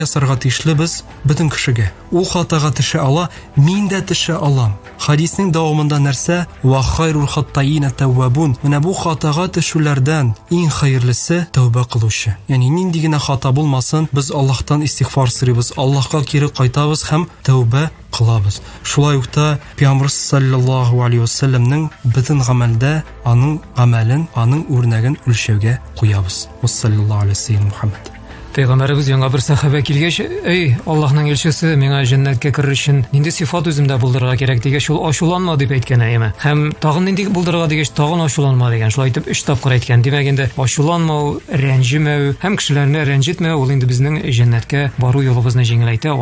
ясарга тиешлебез бөтен кешегә. Ул хатага төшә ала, мин дә төшә алам. Хадисның дәвамында нәрсә? Ва хайрул хаттаина тәввабун. Менә бу хатага төшүләрдән иң хәерлесе тәүбә кылучы. Ягъни нинди генә хата булмасын, без Аллаһтан истигъфар сорыйбыз, Аллаһка кире кайтабыз һәм тәүбә кылабыз. Шулай ук та Пәйгамбер саллаллаһу алейхи ва сәлләмнең бөтен гамәлдә аның гамәлен, аның үрнәген үлчәүгә куябыз. Саллаллаһу алейхи ва Мухаммад. Пәйгамбәрбез яңа бер сахаба килгәч, "Эй, Аллаһның елчесе, миңа җәннәткә керер өчен нинди сифат үземдә булдырырга кирәк?" дигәч, ул ачуланма дип әйткән әйме. Һәм тагын нинди булдырырга дигәч, тагын ачуланма дигән. Шулай итеп 3 тапкыр әйткән. Димәк инде ачуланмау, рәнҗемәү һәм кешеләрне рәнҗетмәү ул инде безнең җәннәткә бару юлыбызны җиңеләйтә.